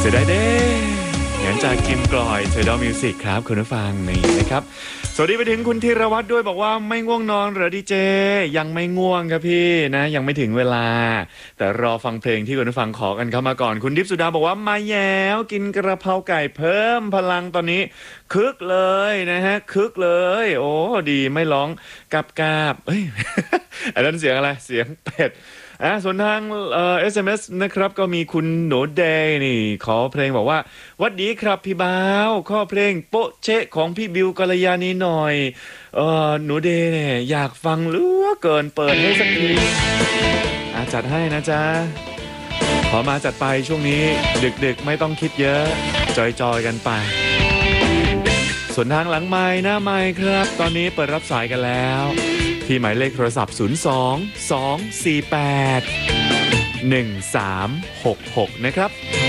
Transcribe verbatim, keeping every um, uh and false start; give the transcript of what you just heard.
สียดายเด้งั้นจากกิมกลอยเทอร์ดอมิวสิกครับคุณผู้ฟังนี่นะครับสวัสดีไปถึงคุณธีรวัตรด้วยบอกว่าไม่ง่วงนอนเหรอดีเจยังไม่ง่วงครับพี่นะยังไม่ถึงเวลาแต่รอฟังเพลงที่คุณผู้ฟังขอกันเข้ามาก่อนคุณดิฟสุดาบอกว่ามาแย้วกินกระเพราไก่เพิ่มพลังตอนนี้คึกเลยนะฮะคึกเลยโอ้ดีไม่ร้องกับกาบเอ้ย อันนั้นเสียงอะไรเสียงเป็ดอ่ะส่วนทางเอ่อ เอส เอ็ม เอส นะครับก็มีคุณโหนเดย์นี่ขอเพลงบอกว่าวัดดีครับพี่บ่าวข้อเพลงโปะเชะของพี่บิวกัลยาณีหน่อยเอ่อโหนเดย์เนี่ยอยากฟังเหลือเกินเปิดให้สักทีอ่ะจัดให้นะจ๊ะขอมาจัดไปช่วงนี้ดึกๆไม่ต้องคิดเยอะจอยๆกันไปส่วนทางหลังไมค์หน้าไมค์ครับตอนนี้เปิดรับสายกันแล้วที่หมายเลขโทรศัพท์ศูนย์ สอง สอง สี่ แปด หนึ่ง สาม หก หกนะครับ